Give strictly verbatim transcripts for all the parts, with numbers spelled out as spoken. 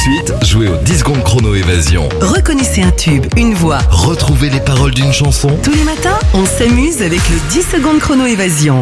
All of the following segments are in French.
suite, jouez au dix secondes chrono évasion. Reconnaissez un tube, une voix. Retrouvez les paroles d'une chanson. Tous les matins, on s'amuse avec le dix secondes chrono évasion.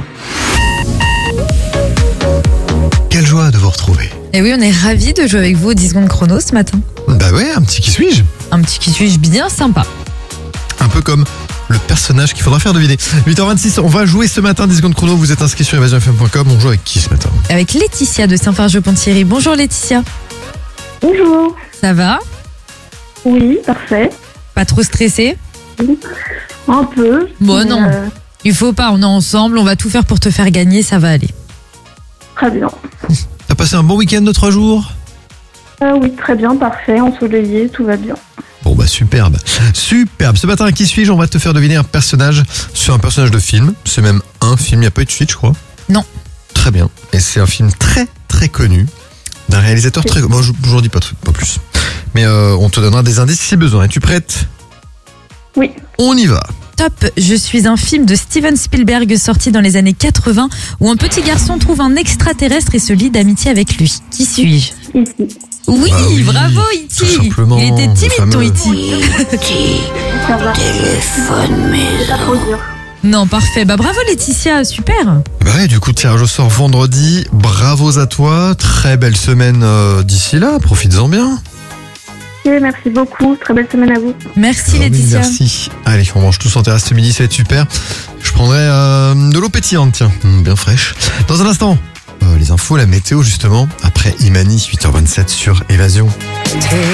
Quelle joie de vous retrouver. Et oui, on est ravis de jouer avec vous au dix secondes chrono ce matin. Bah ouais, un petit qui suis-je. Un petit qui suis-je bien sympa. Un peu comme le personnage qu'il faudra faire deviner. huit heures vingt-six, on va jouer ce matin dix secondes chrono. Vous êtes inscrit sur évasion f m point com. On joue avec qui ce matin? Avec Laetitia de Saint-Fargeau-Pont-Thierry. Bonjour Laetitia. Bonjour. Ça va? Oui, parfait. Pas trop stressée? Un peu. Bon, mais, non. euh, Il faut pas, on est ensemble, on va tout faire pour te faire gagner, ça va aller. très bien. T'as passé un bon week-end de trois jours? Euh, oui, très bien, parfait, ensoleillé, tout va bien. Bon bah superbe. Superbe. Ce matin, à qui suis-je? On va te faire deviner un personnage. C'est un personnage de film. C'est même un film, il n'y a pas eu de suite, je crois. Non. Très bien. Et c'est un film très très connu d'un réalisateur très... Bon, je n'en dis pas, pas plus. Mais euh, on te donnera des indices si besoin. Es-tu prête? Oui. On y va. Top, je suis un film de Steven Spielberg sorti dans les années quatre-vingts où un petit garçon trouve un extraterrestre et se lie d'amitié avec lui. Qui suis-je? Ici. Oui, Bah oui, bravo tout Iti. simplement, Il était le timide fameux. ton Iti. Ça va. C'est pas trop dur. Non, parfait. Bah bravo Laetitia, super. Bah ouais, du coup, tirage au sort vendredi. Bravos à toi. Très belle semaine euh, d'ici là. Profites-en bien. Ok, merci beaucoup, très belle semaine à vous. Merci Ah oui, Laetitia. merci. Allez, on mange tous en terrasse ce midi, ça va être super. Je prendrai euh, de l'eau pétillante, tiens, Mmh, bien fraîche. Dans un instant, euh, les infos, la météo justement, après Imani, huit heures vingt-sept sur Évasion.